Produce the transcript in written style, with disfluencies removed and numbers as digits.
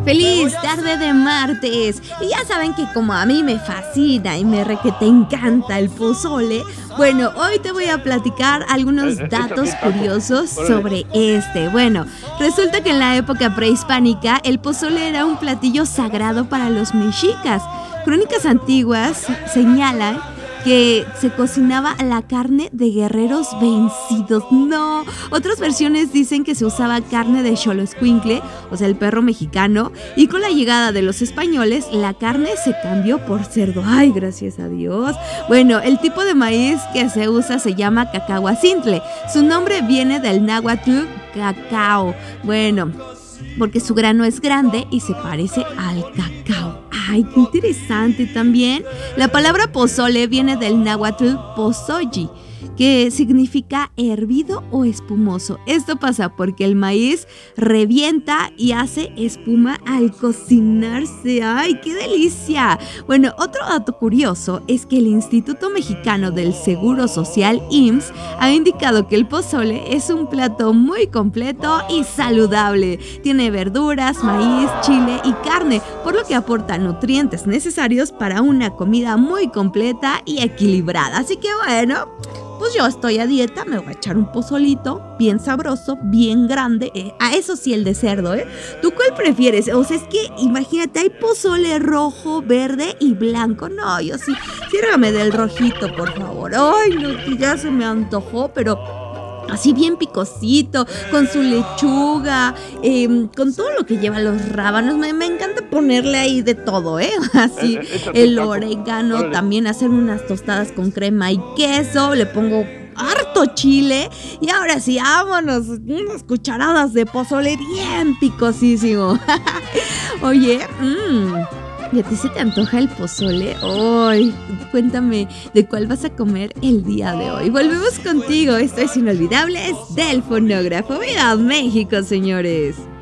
Feliz tarde de martes. Y ya saben que como a mí me fascina y me requete encanta el pozole, bueno, hoy te voy a platicar algunos datos curiosos sobre este. Bueno, resulta que en la época prehispánica el pozole era un platillo sagrado para los mexicas. Crónicas antiguas señalan que se cocinaba la carne de guerreros vencidos. No, otras versiones dicen que se usaba carne de xoloescuincle, o sea, el perro mexicano, y con la llegada de los españoles, la carne se cambió por cerdo. ¡Ay, gracias a Dios! Bueno, el tipo de maíz que se usa se llama cacahuacintle. Su nombre viene del náhuatl cacao. Bueno, porque su grano es grande y se parece al cacao. ¡Ay, qué interesante también! La palabra pozole viene del náhuatl pozolli, que significa hervido o espumoso. Esto pasa porque el maíz revienta y hace espuma al cocinarse. ¡Ay, qué delicia! Bueno, otro dato curioso es que el Instituto Mexicano del Seguro Social, IMSS, ha indicado que el pozole es un plato muy completo y saludable. Tiene verduras, maíz, chile y carne, por lo que aporta nutrientes necesarios para una comida muy completa y equilibrada. Así que bueno, pues yo estoy a dieta, me voy a echar un pozolito bien sabroso, bien grande. A eso sí, el de cerdo, ¿eh? ¿Tú cuál prefieres? O sea, es que imagínate, hay pozole rojo, verde y blanco. No, yo sí, sírvame del rojito, por favor. Ay, no, que ya se me antojó, pero así bien picosito, con su lechuga, con todo lo que lleva los rábanos. Me encanta ponerle ahí de todo, ¿eh? Así, el orégano, también hacer unas tostadas con crema y queso, le pongo harto chile y ahora sí, vámonos, unas cucharadas de pozole bien picosísimo. Oye, ¿y a ti se te antoja el pozole? ¡Ay! Cuéntame de cuál vas a comer el día de hoy. Volvemos contigo. Esto es Inolvidables del Fonógrafo. ¡Viva México, señores!